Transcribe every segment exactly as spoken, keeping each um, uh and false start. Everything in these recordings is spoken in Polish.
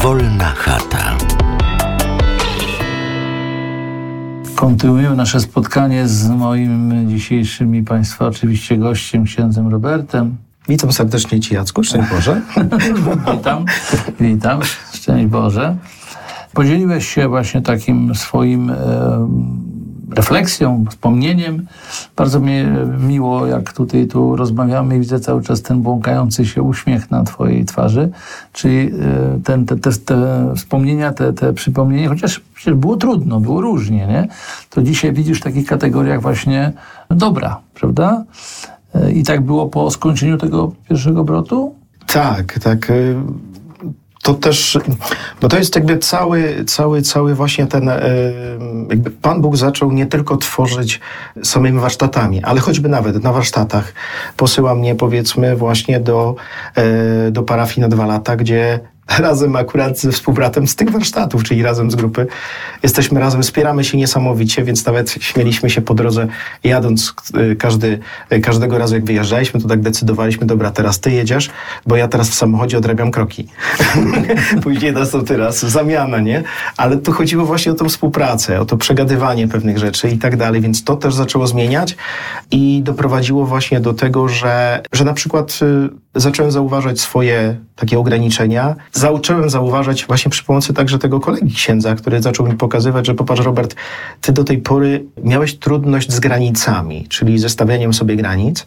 Wolna chata. Kontynuujemy nasze spotkanie z moim dzisiejszym i Państwa oczywiście gościem, księdzem Robertem. Witam serdecznie Ci, Jacku, szczęść Boże. Witam, witam, szczęść Boże. Podzieliłeś się właśnie takim swoim e, refleksją, wspomnieniem. Bardzo mi miło, jak tutaj tu rozmawiamy i widzę cały czas ten błąkający się uśmiech na Twojej twarzy. Czyli e, ten, te, te, te wspomnienia, te, te przypomnienia, chociaż przecież było trudno, było różnie, nie? To dzisiaj widzisz w takich kategoriach właśnie dobra, prawda? E, I tak było po skończeniu tego pierwszego obrotu? Tak, tak. To też, bo to jest jakby cały, cały, cały właśnie ten, jakby Pan Bóg zaczął nie tylko tworzyć samymi warsztatami, ale choćby nawet na warsztatach posyła mnie, powiedzmy, właśnie do, do parafii na dwa lata, gdzie razem akurat ze współbratem z tych warsztatów, czyli razem z grupy, jesteśmy razem, wspieramy się niesamowicie, więc nawet śmieliśmy się po drodze, jadąc każdy, każdego razu jak wyjeżdżaliśmy, to tak decydowaliśmy, dobra, teraz ty jedziesz, bo ja teraz w samochodzie odrabiam kroki. Później następny raz, zamiana, nie? Ale tu chodziło właśnie o tą współpracę, o to przegadywanie pewnych rzeczy i tak dalej, więc to też zaczęło zmieniać i doprowadziło właśnie do tego, że, że na przykład y, zacząłem zauważać swoje takie ograniczenia. Zacząłem zauważać właśnie przy pomocy także tego kolegi księdza, który zaczął mi pokazywać, że popatrz, Robert, ty do tej pory miałeś trudność z granicami, czyli ze stawianiem sobie granic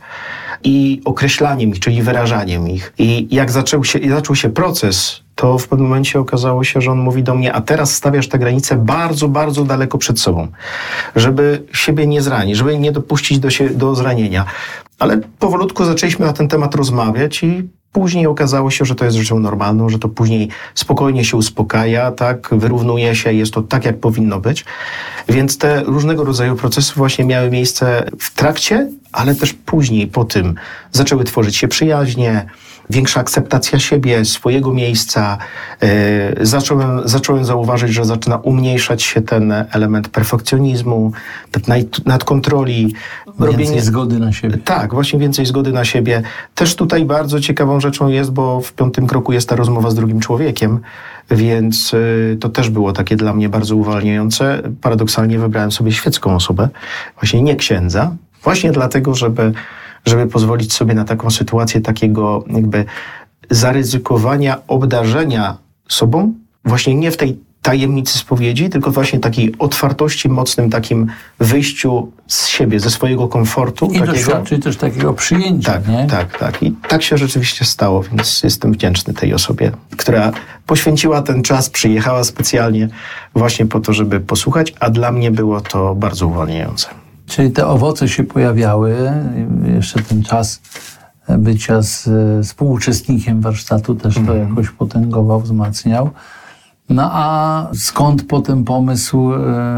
i określaniem ich, czyli wyrażaniem ich. I jak zaczął się, zaczął się proces, to w pewnym momencie okazało się, że on mówi do mnie, a teraz stawiasz te granice bardzo, bardzo daleko przed sobą, żeby siebie nie zranić, żeby nie dopuścić do, się, do zranienia. Ale powolutku zaczęliśmy na ten temat rozmawiać i później okazało się, że to jest rzeczą normalną, że to później spokojnie się uspokaja, tak, wyrównuje się, jest to tak, jak powinno być. Więc te różnego rodzaju procesy właśnie miały miejsce w trakcie, ale też później, po tym zaczęły tworzyć się przyjaźnie, większa akceptacja siebie, swojego miejsca. Yy, zacząłem, zacząłem zauważyć, że zaczyna umniejszać się ten element perfekcjonizmu, nadkontroli. Więcej robienie zgody na siebie. Tak, właśnie więcej zgody na siebie. Też tutaj bardzo ciekawą rzeczą jest, bo w piątym kroku jest ta rozmowa z drugim człowiekiem, więc yy, to też było takie dla mnie bardzo uwalniające. Paradoksalnie wybrałem sobie świecką osobę, właśnie nie księdza, właśnie dlatego, żeby żeby pozwolić sobie na taką sytuację takiego jakby zaryzykowania obdarzenia sobą, właśnie nie w tej tajemnicy spowiedzi, tylko właśnie takiej otwartości, mocnym takim wyjściu z siebie, ze swojego komfortu. I takiego, doświadczyć też takiego przyjęcia, tak, nie? Tak, tak. I tak się rzeczywiście stało, więc jestem wdzięczny tej osobie, która poświęciła ten czas, przyjechała specjalnie właśnie po to, żeby posłuchać, a dla mnie było to bardzo uwalniające. Czyli te owoce się pojawiały, jeszcze ten czas bycia z współuczestnikiem warsztatu też to mm. jakoś potęgował, wzmacniał. No a skąd potem pomysł,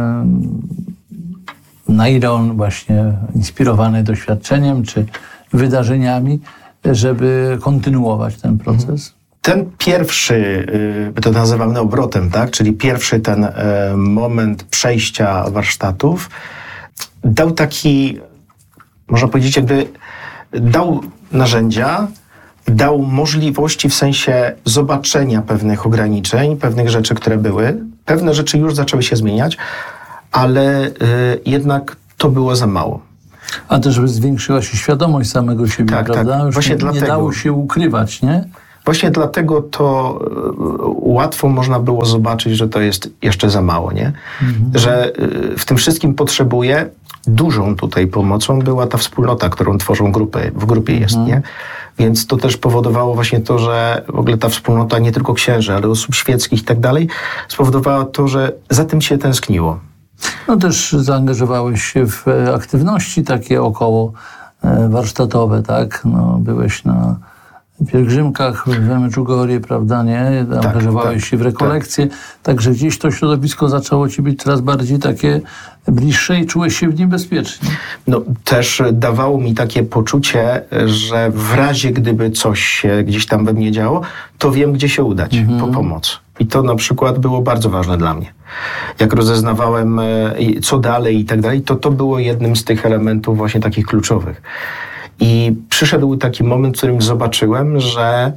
na ile on właśnie inspirowany doświadczeniem czy wydarzeniami, żeby kontynuować ten proces? Ten pierwszy, my to nazywamy obrotem, tak? Czyli pierwszy ten moment przejścia warsztatów, dał taki, można powiedzieć, jakby dał narzędzia, dał możliwości w sensie zobaczenia pewnych ograniczeń, pewnych rzeczy, które były. Pewne rzeczy już zaczęły się zmieniać, ale y, jednak to było za mało. A też zwiększyła się świadomość samego siebie, tak, prawda? Tak. Już Właśnie nie, dlatego, nie dało się ukrywać, nie? Właśnie dlatego to łatwo można było zobaczyć, że to jest jeszcze za mało, nie? Mhm. Że w tym wszystkim potrzebuje, dużą tutaj pomocą była ta wspólnota, którą tworzą grupy, w grupie jest, mhm. nie? Więc to też powodowało właśnie to, że w ogóle ta wspólnota nie tylko księży, ale osób świeckich i tak dalej, spowodowała to, że za tym się tęskniło. No też zaangażowałeś się w aktywności takie około warsztatowe, tak? No, byłeś na pielgrzymkach w Medjugorje, prawda, nie? Angażowałeś tak, się w rekolekcje, tak. Także gdzieś to środowisko zaczęło ci być coraz bardziej takie bliższe i czułeś się w nim bezpiecznie. No też dawało mi takie poczucie, że w razie gdyby coś się gdzieś tam we mnie działo, to wiem, gdzie się udać mhm. po pomoc. I to na przykład było bardzo ważne dla mnie. Jak rozeznawałem, co dalej i tak dalej, to to było jednym z tych elementów właśnie takich kluczowych. I przyszedł taki moment, w którym zobaczyłem, że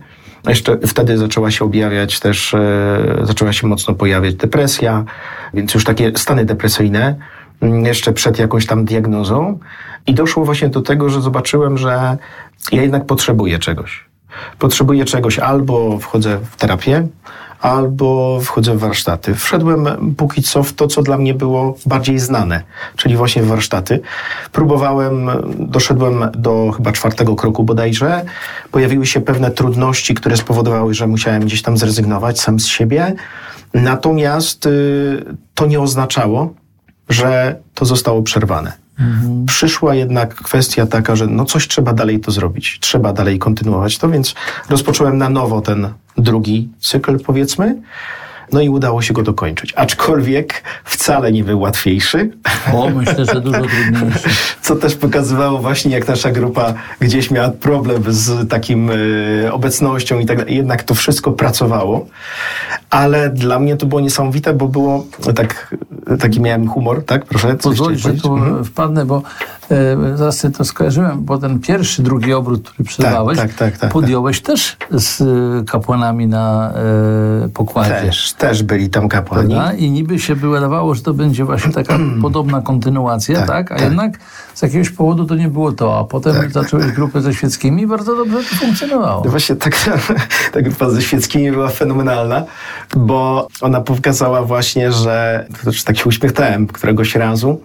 Jeszcze wtedy zaczęła się objawiać też, e, zaczęła się mocno pojawiać depresja, więc już takie stany depresyjne, jeszcze przed jakąś tam diagnozą. I doszło właśnie do tego, że zobaczyłem, że ja jednak potrzebuję czegoś. Potrzebuję czegoś, albo wchodzę w terapię, albo wchodzę w warsztaty. Wszedłem póki co w to, co dla mnie było bardziej znane, czyli właśnie w warsztaty. Próbowałem, doszedłem do chyba czwartego kroku bodajże. Pojawiły się pewne trudności, które spowodowały, że musiałem gdzieś tam zrezygnować sam z siebie. Natomiast y, to nie oznaczało, że to zostało przerwane. Mhm. Przyszła jednak kwestia taka, że no coś trzeba dalej to zrobić. Trzeba dalej kontynuować to, więc rozpocząłem na nowo ten drugi cykl, powiedzmy. No i udało się go dokończyć. Aczkolwiek wcale nie był łatwiejszy. O, myślę, że dużo trudniejszy. Co też pokazywało właśnie, jak nasza grupa gdzieś miała problem z takim y, obecnością i tak dalej. Jednak to wszystko pracowało. Ale dla mnie to było niesamowite, bo było tak, taki miałem humor, tak? Proszę. Pozwolić, że tu mhm. wpadnę, bo e, zaraz sobie to skojarzyłem, bo ten pierwszy, drugi obrót, który przerwałeś, tak, tak, tak, tak, podjąłeś tak. też z kapłanami na e, pokładzie. Też, też byli tam kapłani. Prawda? I niby się by wydawało, że to będzie właśnie taka podobna kontynuacja, tak? tak? A tak. jednak z jakiegoś powodu to nie było to, a potem tak, zacząłeś tak, grupę ze świeckimi i bardzo dobrze to funkcjonowało. No właśnie tak, ta grupa ze świeckimi była fenomenalna, bo ona pokazała właśnie, że też tak się uśmiechnąłem któregoś razu,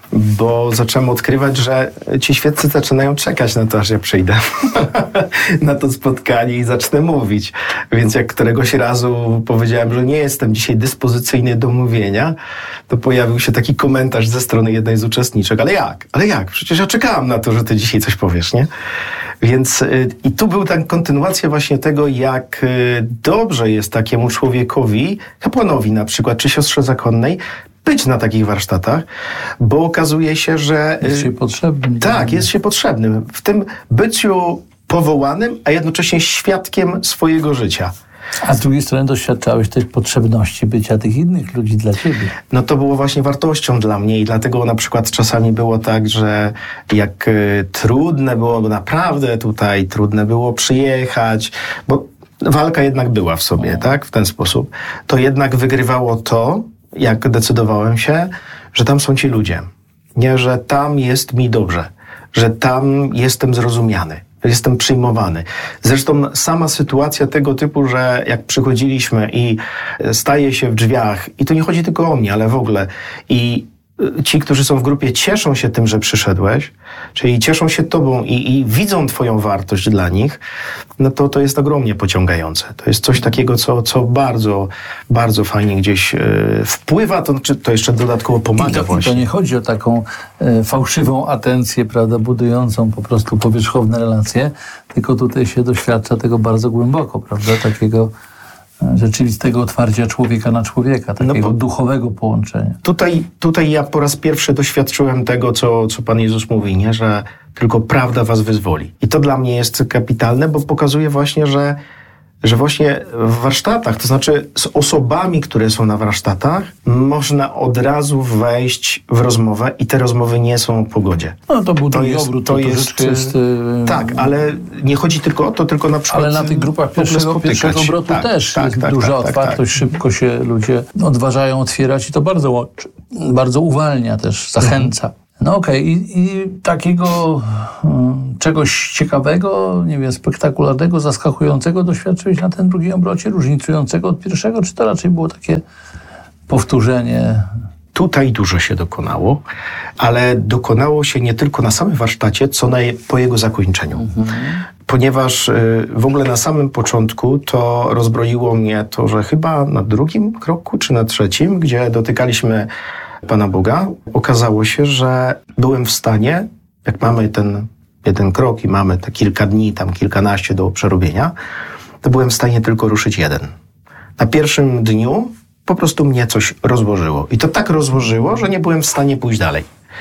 bo zacząłem odkrywać, że ci świeccy zaczynają czekać na to, aż ja przyjdę na to spotkanie i zacznę mówić. Więc jak któregoś razu powiedziałem, że nie jestem dzisiaj dyspozycyjny do mówienia, to pojawił się taki komentarz ze strony jednej z uczestniczek. Ale jak? Ale jak? Przecież ja czekałam na to, że ty dzisiaj coś powiesz, nie? Więc y, i tu był ta kontynuacja właśnie tego, jak y, dobrze jest takiemu człowiekowi, kapłanowi na przykład, czy siostrze zakonnej, być na takich warsztatach, bo okazuje się, że... Jest się potrzebny. Tak, jest się potrzebnym. W tym byciu powołanym, a jednocześnie świadkiem swojego życia. A z drugiej strony doświadczałeś też potrzebności bycia tych innych ludzi dla ciebie. No to było właśnie wartością dla mnie i dlatego na przykład czasami było tak, że jak y, trudne było, bo naprawdę tutaj trudne było przyjechać, bo walka jednak była w sobie, o. tak, w ten sposób, to jednak wygrywało to, jak decydowałem się, że tam są ci ludzie. Nie, że tam jest mi dobrze, że tam jestem zrozumiany, jestem przyjmowany. Zresztą sama sytuacja tego typu, że jak przychodziliśmy i staję się w drzwiach, i to nie chodzi tylko o mnie, ale w ogóle, i ci, którzy są w grupie, cieszą się tym, że przyszedłeś, czyli cieszą się tobą i, i widzą twoją wartość dla nich, no to to jest ogromnie pociągające. To jest coś takiego, co, co bardzo, bardzo fajnie gdzieś e, wpływa, to, czy to jeszcze dodatkowo pomaga I to, właśnie. I to nie chodzi o taką e, fałszywą atencję, prawda, budującą po prostu powierzchowne relacje, tylko tutaj się doświadcza tego bardzo głęboko, prawda, takiego rzeczywistego otwarcia człowieka na człowieka, takiego no bo, duchowego połączenia. Tutaj, tutaj ja po raz pierwszy doświadczyłem tego, co, co Pan Jezus mówi, nie? Że tylko prawda was wyzwoli. I to dla mnie jest kapitalne, bo pokazuje właśnie, że, że właśnie w warsztatach, to znaczy z osobami, które są na warsztatach, można od razu wejść w rozmowę i te rozmowy nie są o pogodzie. No to był drugi obrót, to, to jest... jest yy... Tak, ale nie chodzi tylko o to, tylko na przykład... Ale na tych grupach pierwszego, pierwszego obrotu tak, też tak, jest tak, duża tak, otwartość, tak, tak. Szybko się ludzie odważają otwierać i to bardzo łączy, bardzo uwalnia też, zachęca. Mhm. No okej, okay. I, i takiego um, czegoś ciekawego, nie wiem, spektakularnego, zaskakującego doświadczyłeś na tym drugim obrocie, różnicującego od pierwszego, czy to raczej było takie powtórzenie? Tutaj dużo się dokonało, ale dokonało się nie tylko na samym warsztacie, co na je, po jego zakończeniu. Mhm. Ponieważ y, w ogóle na samym początku to rozbroiło mnie to, że chyba na drugim kroku, czy na trzecim, gdzie dotykaliśmy Pana Boga, okazało się, że byłem w stanie, jak mamy ten jeden krok i mamy te kilka dni, tam kilkanaście do przerobienia, to byłem w stanie tylko ruszyć jeden. Na pierwszym dniu po prostu mnie coś rozłożyło. I to tak rozłożyło, że nie byłem w stanie pójść dalej.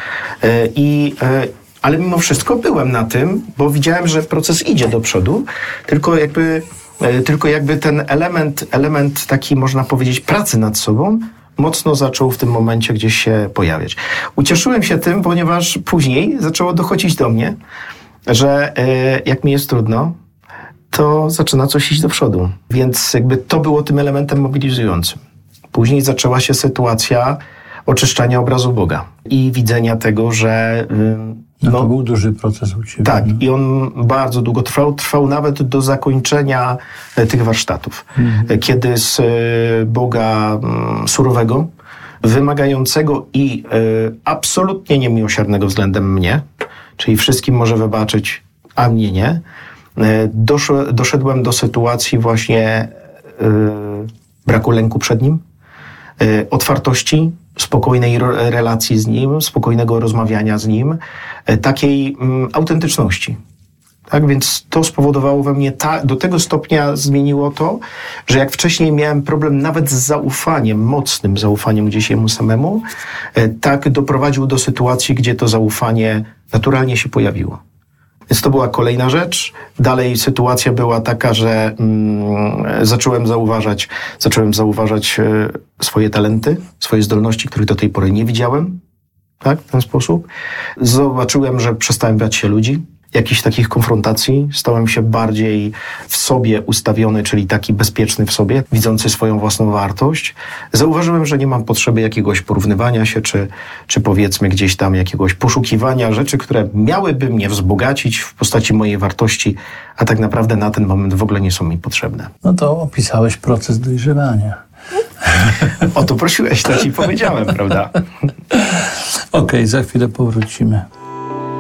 Yy, i, yy, ale mimo wszystko byłem na tym, bo widziałem, że proces idzie do przodu, tylko jakby, yy, tylko jakby ten element, element taki, można powiedzieć, pracy nad sobą mocno zaczął w tym momencie gdzieś się pojawiać. Ucieszyłem się tym, ponieważ później zaczęło dochodzić do mnie, że yy, jak mi jest trudno, to zaczyna coś iść do przodu. Więc jakby to było tym elementem mobilizującym. Później zaczęła się sytuacja oczyszczania obrazu Boga i widzenia tego, że... No, no to był duży proces u Ciebie. Tak, no. i on bardzo długo trwał. Trwał nawet do zakończenia tych warsztatów. Mhm. Kiedy z Boga surowego, wymagającego i absolutnie niemiłosiernego względem mnie, czyli wszystkim może wybaczyć, a mnie nie, doszedłem do sytuacji właśnie braku lęku przed Nim, otwartości, spokojnej relacji z Nim, spokojnego rozmawiania z Nim, takiej mm, autentyczności. Tak więc to spowodowało we mnie, ta, do tego stopnia zmieniło to, że jak wcześniej miałem problem nawet z zaufaniem, mocnym zaufaniem gdzieś jemu samemu, tak doprowadził do sytuacji, gdzie to zaufanie naturalnie się pojawiło. Więc to była kolejna rzecz. Dalej sytuacja była taka, że mm, zacząłem zauważać, zacząłem zauważać e, swoje talenty, swoje zdolności, których do tej pory nie widziałem, tak, w ten sposób. Zobaczyłem, że przestałem bać się ludzi, jakichś takich konfrontacji. Stałem się bardziej w sobie ustawiony, czyli taki bezpieczny w sobie, widzący swoją własną wartość. Zauważyłem, że nie mam potrzeby jakiegoś porównywania się, czy, czy powiedzmy gdzieś tam jakiegoś poszukiwania rzeczy, które miałyby mnie wzbogacić w postaci mojej wartości, a tak naprawdę na ten moment w ogóle nie są mi potrzebne. No to opisałeś proces dojrzewania. O to prosiłeś, to ci powiedziałem, prawda? Okej, okay, za chwilę powrócimy.